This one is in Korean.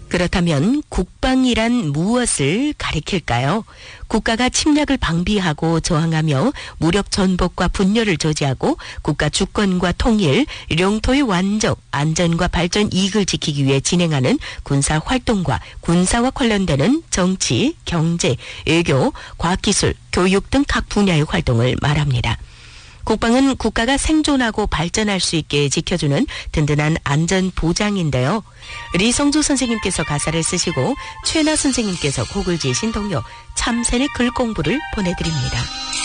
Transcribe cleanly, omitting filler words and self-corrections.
그렇다면 국방이란 무엇을 가리킬까요? 국가가 침략을 방비하고 저항하며 무력 전복과 분열을 저지하고 국가 주권과 통일, 영토의 완전, 안전과 발전 이익을 지키기 위해 진행하는 군사 활동과 군사와 관련되는 정치, 경제, 외교, 과학기술, 교육 등 각 분야의 활동을 말합니다. 국방은 국가가 생존하고 발전할 수 있게 지켜주는 든든한 안전 보장인데요. 리성주 선생님께서 가사를 쓰시고 최나 선생님께서 곡을 지으신 동요 참새의 글 공부를 보내드립니다.